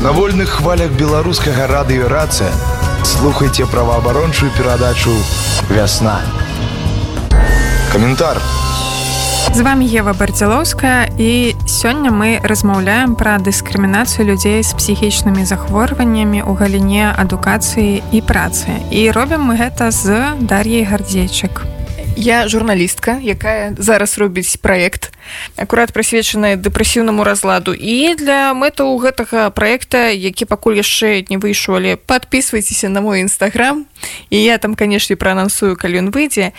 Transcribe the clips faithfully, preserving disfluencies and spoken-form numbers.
На вольных хвалях беларускага радыё «Рацыя» слухайте праваабарончую перадачу «Вясна». Каментар. З вами Ева Бардзілоўская, і сёння мы размаўляем пра дыскрымінацыю людзей з псіхічнымі захворваннямі ў галіне адукацыі і працы. І робім мы гэта з Дар'яй Гардзейчык. Я журналістка, якая зараз робіць праект, акурат прысвечаны дэпрэсіўнаму разладу. І для мэтаў гэтага праекта, які пакуль яшчэ не выйшаў, але падпісвайцеся на мой інстаграм, і я там, канешне, праанансую, калі ён выйдзе,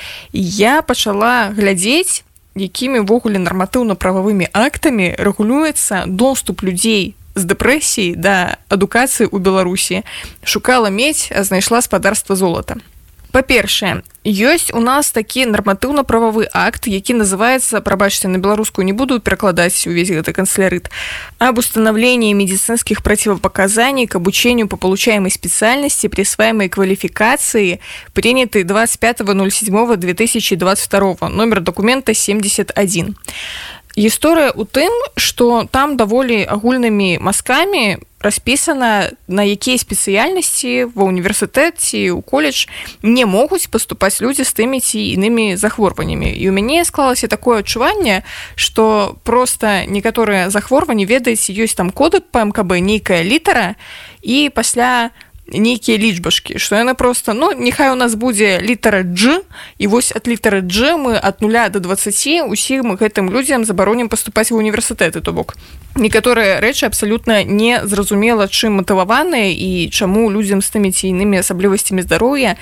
я пачала глядзець, якімі ввогуле нарматыўна-прававымі актамі рэгулюецца доступ людзей з дэпрэсіяй да адукацыі ў Беларусі. Шукала медзь, а знайшла спадарства золата. Па-першае, ёсць у нас такі нарматыўна-прававы акт, які называецца, прабачце, на беларускую не буду перакладаць увесь гэты канцелярыт, об установлении медицинских противопоказаний к обучению по получаемой специальности присваиваемой квалификации, принятый двадцать пятого седьмого две тысячи двадцать второго, номер документа семьдесят один. Гісторыя ў тым, што там даволі агульнымі мазкамі распісана, на якія спецыяльнасці ва ўніверсітэт ці ў коледж не могуць паступаць людзі з тымі ці інымі захворваннямі. І ў мяне склалася такое адчуванне, што проста некаторыя захворванні, ведаеце, ёсць там коды па эм ка бэ, нейкая літара, і пасля нейкія лічбашкі, што яна проста, ну, няхай у нас будзе літара G, і вось ад літары G мы ад нуля да дваццаці усім гэтым людзям забаронім паступаць ва ўніверсітэты, то бок. Некаторыя рэчы абсалютна не зразумела, чым матываваныя і чаму людзям з тымі ці інымі асаблівасцямі здароўя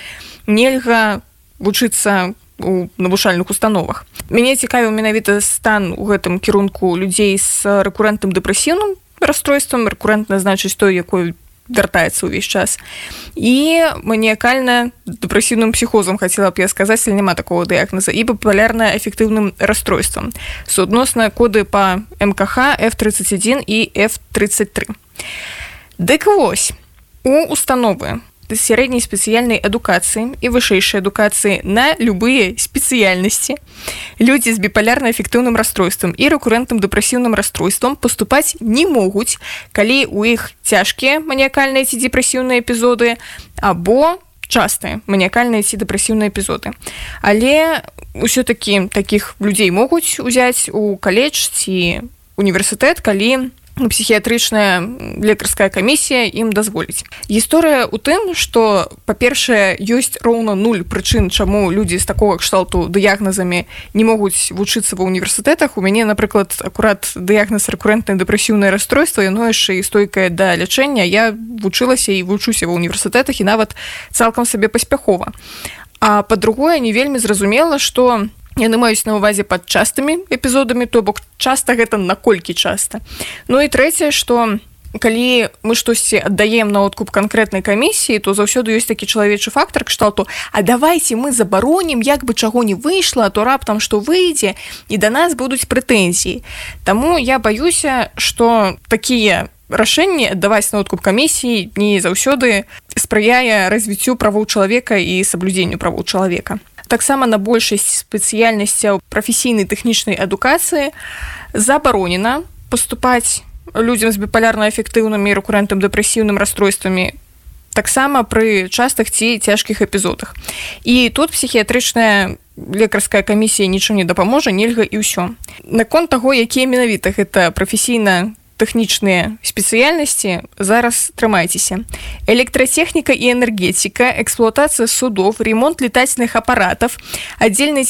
нельга вучыцца у навучальных установах. Мяне цікавіў менавіта стан у гэтым кірунку людзей з рэкурэнтным дэпрэсіўным расстройствам. Рэкурэнтна значыць той, якой вяртаецца ўвесь час. І маніякальна-дэпрэсіўным псіхозам, хацела б я сказаць, але няма такого дыягназа, і біпалярна-эфектыўным расстройствам. Суадносна коды па эм ка ха эф тридцать один і эф тридцать три. Дык вось, у установы сярэдняй спецыяльнай адукацыі і вышэйшай адукацыі на любыя спецыяльнасці людзі з біпалярна-эфектыўным расстройствам і рэкурэнтным дэпрэсіўным расстройствам паступаць не могуць, калі ў іх цяжкія маніякальныя ці дэпрэсіўныя эпізоды або частыя маніякальныя ці дэпрэсіўныя эпізоды. Але ўсё-такі такіх людзей могуць узяць у каледж ці універсітэт, калі псіхіятрычная лекарская камісія ім дазволіць. Гісторыя ў тым, што, па-першае, ёсць роўна нуль прычын, чаму людзі з такога кшталту дыягназамі не могуць вучыцца ва ўніверсітэтах. У мяне, напрыклад, акурат дыягназ рэкурэнтнае дэпрэсіўнае расстройства, яно яшчэ і стойкае да лячэння. Я вучылася і вучуся ва ўніверсітэтах і нават цалкам сабе паспяхова. А па-другое, не вельмі зразумела, што яны маюць на ўвазе пад частымі эпізодамі, то бок часта гэта наколькі часта. Ну і трэцяе, што калі мы штосьці аддаем на откуп канкрэтнай камісіі, то заўсёды ёсць такі чалавечы фактар кшталту, а давайце мы забаронім, як бы чаго не выйшла, то раптам што выйдзе, і да нас будуць прэтэнзіі. Таму я баюся, што такія рашэнні аддаваць на откуп камісіі не заўсёды спрыяе развіццю правоў чалавека і саблюдзенню правоў чалавека. Таксама на большасць спецыяльнасцяў прафесійнай тэхнічнай адукацыі забаронена паступаць людзям з біпалярна-эфектыўнымі рэкурэнтным дэпрэсіўным расстройствамі таксама пры частых ці цяжкіх эпізодах. І тут псіхіятрычная лекарская камісія нічым не дапаможа, нельга і ўсё. Наконт таго, якія менавіта гэта прафесійна тэхнічныя спецыяльнасці, зараз трымайцеся. Электратэхніка і энергетика, эксплуатацыя судов, ремонт летательных аппаратов, отдельные